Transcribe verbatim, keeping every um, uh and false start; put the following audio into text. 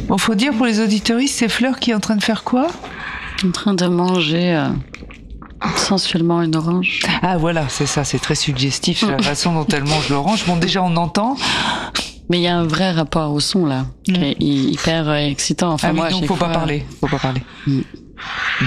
Bon, faut dire pour les auditeuristes, c'est Fleur qui est en train de faire quoi ? En train de manger euh, sensuellement une orange. Ah voilà, c'est ça, c'est très suggestif, la façon dont elle mange l'orange. Bon, déjà on entend... Mais il y a un vrai rapport au son là, mmh. qui est hyper excitant. Enfin, ah oui, moi, donc faut fois... pas parler, faut pas parler. Mmh.